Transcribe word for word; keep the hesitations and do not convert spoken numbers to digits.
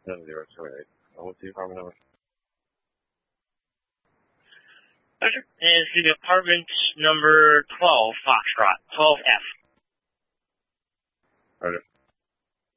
seven zero two eight. And what's the apartment number? Roger. And it's the apartment number twelve, Foxtrot, twelve F. Roger.